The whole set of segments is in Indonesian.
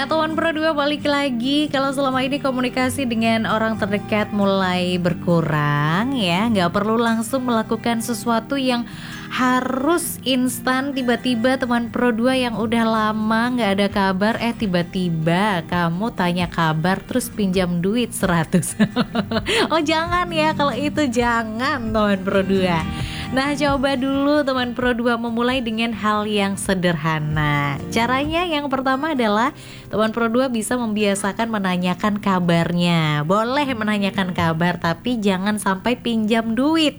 Nah, teman Pro 2 balik lagi. Kalau selama ini komunikasi dengan orang terdekat mulai berkurang ya, nggak perlu langsung melakukan sesuatu yang harus instan. Tiba-tiba teman Pro 2 yang udah lama nggak ada kabar, tiba-tiba kamu tanya kabar terus pinjam duit 100. Oh jangan ya, kalau itu jangan teman Pro 2. Nah, coba dulu teman Pro 2 memulai dengan hal yang sederhana. Caranya yang pertama adalah teman Pro 2 bisa membiasakan menanyakan kabarnya. Boleh menanyakan kabar, tapi jangan sampai pinjam duit.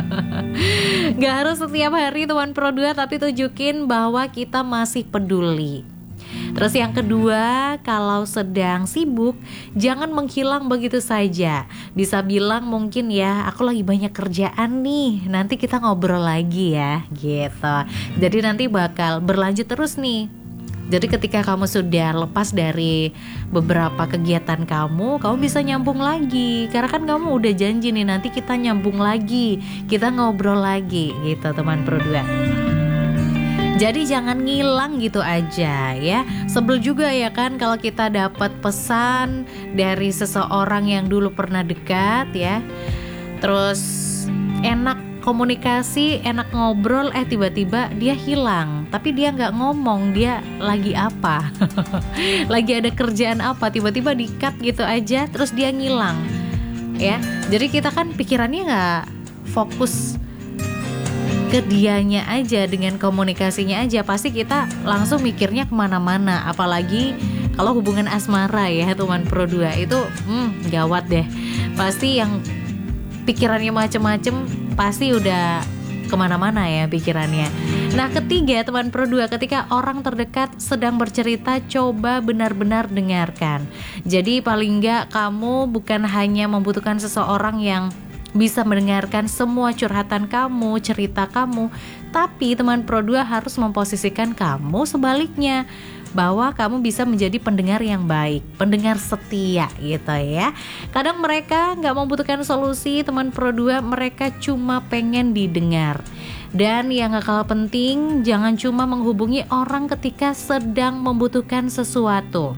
Gak harus setiap hari teman Pro 2, tapi tunjukin bahwa kita masih peduli. Terus yang kedua, kalau sedang sibuk, jangan menghilang begitu saja. Bisa bilang mungkin ya, aku lagi banyak kerjaan nih, nanti kita ngobrol lagi ya, gitu. Jadi nanti bakal berlanjut terus nih. Jadi ketika kamu sudah lepas dari beberapa kegiatan kamu bisa nyambung lagi. Karena kan kamu udah janji nih, nanti kita nyambung lagi, kita ngobrol lagi, gitu teman Pro 2. Jadi jangan ngilang gitu aja ya. Sebel juga ya kan kalau kita dapat pesan dari seseorang yang dulu pernah dekat ya. Terus enak komunikasi, enak ngobrol, tiba-tiba dia hilang. Tapi dia nggak ngomong dia lagi apa. Lagi ada kerjaan apa, tiba-tiba di-cut gitu aja terus dia ngilang. Ya. Jadi kita kan pikirannya nggak fokus ke dianya aja, dengan komunikasinya aja, pasti kita langsung mikirnya kemana-mana. Apalagi kalau hubungan asmara ya teman Pro 2 itu gawat deh. Pasti yang pikirannya macem-macem pasti udah kemana-mana ya pikirannya. Nah, ketiga teman Pro 2, ketika orang terdekat sedang bercerita, coba benar-benar dengarkan. Jadi paling enggak kamu bukan hanya membutuhkan seseorang yang bisa mendengarkan semua curhatan kamu, cerita kamu, tapi teman Pro 2 harus memposisikan kamu sebaliknya, bahwa kamu bisa menjadi pendengar yang baik, pendengar setia gitu ya. Kadang mereka nggak membutuhkan solusi teman Pro 2, mereka cuma pengen didengar. Dan yang gak kalah penting, jangan cuma menghubungi orang ketika sedang membutuhkan sesuatu.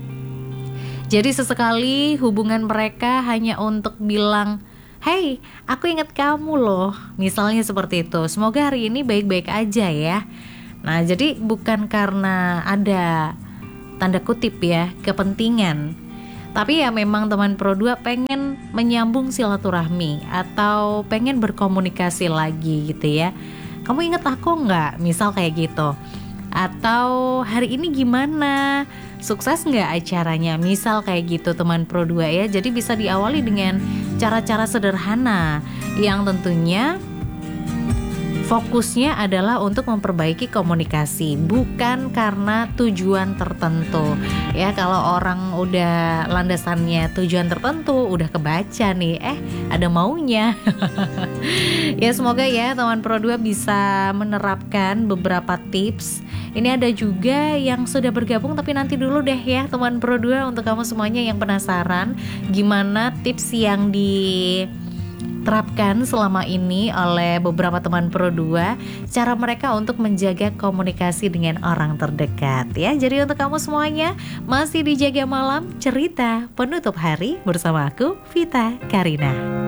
Jadi sesekali hubungan mereka hanya untuk bilang, "Hey, aku ingat kamu loh." Misalnya seperti itu. Semoga hari ini baik-baik aja ya. Nah, jadi bukan karena ada tanda kutip ya kepentingan, tapi ya memang teman Pro 2 pengen menyambung silaturahmi atau pengen berkomunikasi lagi gitu ya. "Kamu ingat aku nggak?" Misal kayak gitu. Atau "Hari ini gimana? Sukses nggak acaranya?" Misal kayak gitu teman Pro 2 ya. Jadi bisa diawali dengan cara-cara sederhana yang tentunya fokusnya adalah untuk memperbaiki komunikasi, bukan karena tujuan tertentu. Ya, kalau orang udah landasannya tujuan tertentu, udah kebaca nih, ada maunya. Ya, semoga ya teman Pro 2 bisa menerapkan beberapa tips. Ini ada juga yang sudah bergabung, tapi nanti dulu deh ya teman Pro 2, untuk kamu semuanya yang penasaran gimana tips yang diterapkan selama ini oleh beberapa teman Pro 2, cara mereka untuk menjaga komunikasi dengan orang terdekat ya. Jadi untuk kamu semuanya, masih di Jaga Malam Cerita Penutup Hari bersama aku, Vita Karina.